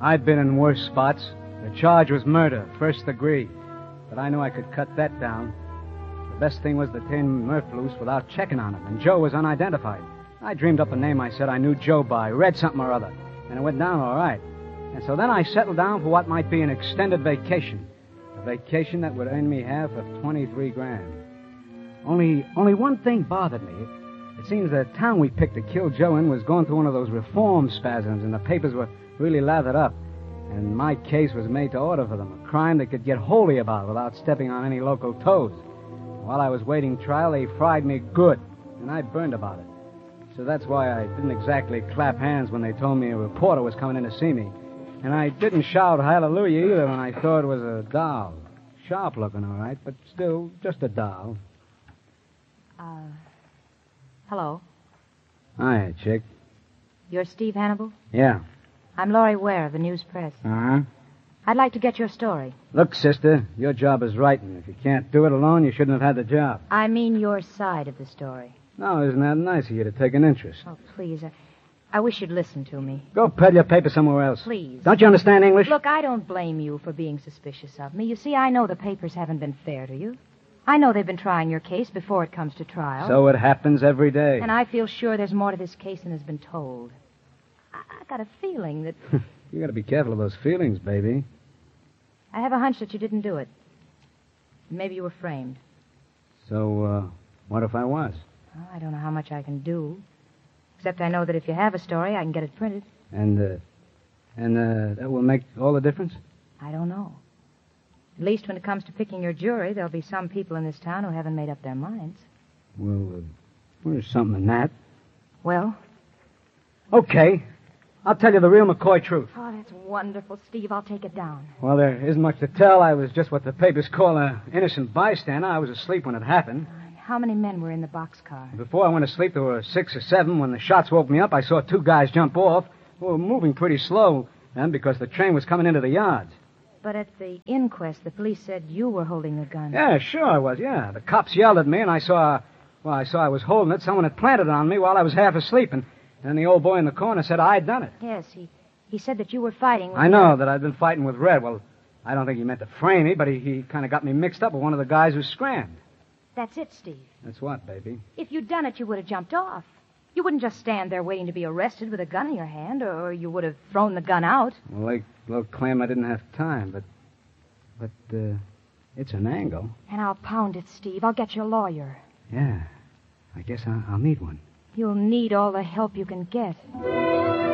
I'd been in worse spots. The charge was murder, first degree. But I knew I could cut that down. The best thing was to turn Murph loose without checking on him, and Joe was unidentified. I dreamed up a name I said I knew Joe by, read something or other, and it went down all right. And so then I settled down for what might be an extended vacation. A vacation that would earn me half of 23 grand. Only one thing bothered me. It seems the town we picked to kill Joe in was going through one of those reform spasms, and the papers were really lathered up. And my case was made to order for them, a crime they could get holy about without stepping on any local toes. While I was waiting trial, they fried me good, and I burned about it. So that's why I didn't exactly clap hands when they told me a reporter was coming in to see me. And I didn't shout hallelujah either when I thought it was a doll. Sharp looking, all right, but still just a doll. Hello. Hi, chick. You're Steve Hannibal? Yeah. I'm Laurie Ware of the News Press. Uh-huh. I'd like to get your story. Look, sister, your job is writing. If you can't do it alone, you shouldn't have had the job. I mean your side of the story. No, isn't that nice of you to take an interest? Oh, please. I wish you'd listen to me. Go peddle your paper somewhere else. Please. Don't you understand English? Look, I don't blame you for being suspicious of me. You see, I know the papers haven't been fair to you. I know they've been trying your case before it comes to trial. So it happens every day. And I feel sure there's more to this case than has been told. I got a feeling that... You gotta be careful of those feelings, baby. I have a hunch that you didn't do it. Maybe you were framed. So, what if I was? Well, I don't know how much I can do. Except I know that if you have a story, I can get it printed. And that will make all the difference? I don't know. At least when it comes to picking your jury, there'll be some people in this town who haven't made up their minds. Well, there's something in that. Well? Okay. I'll tell you the real McCoy truth. Oh, that's wonderful, Steve. I'll take it down. Well, there isn't much to tell. I was just what the papers call an innocent bystander. I was asleep when it happened. How many men were in the boxcar? Before I went to sleep, there were 6 or 7. When the shots woke me up, I saw 2 guys jump off. They were moving pretty slow then because the train was coming into the yards. But at the inquest, the police said you were holding the gun. Yeah, sure I was, yeah. The cops yelled at me, and I saw I was holding it. Someone had planted it on me while I was half asleep, and the old boy in the corner said I'd done it. Yes, he said that you were fighting with... I know that I'd been fighting with Red. Well, I don't think he meant to frame me, but he kind of got me mixed up with one of the guys who scrammed. That's it, Steve. That's what, baby? If you'd done it, you would have jumped off. You wouldn't just stand there waiting to be arrested with a gun in your hand, or you would have thrown the gun out. Well, they'll claim I didn't have time, but it's an angle. And I'll pound it, Steve. I'll get you a lawyer. Yeah, I guess I'll need one. You'll need all the help you can get.